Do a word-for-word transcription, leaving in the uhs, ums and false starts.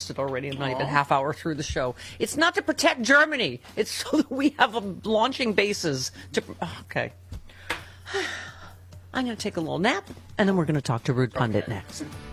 exhausted already. I'm not Aww. even half hour through the show. It's not to protect Germany. It's so that we have a launching bases. To Okay. I'm going to take a little nap, and then we're going to talk to Ruud Pundit next.